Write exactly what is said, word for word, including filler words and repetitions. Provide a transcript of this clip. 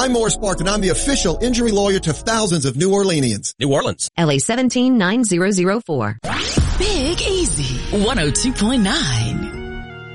I'm Morris Park, and I'm the official injury lawyer to thousands of New Orleanians. New Orleans. L A seventeen nine zero zero four. Big Easy, one oh two point nine.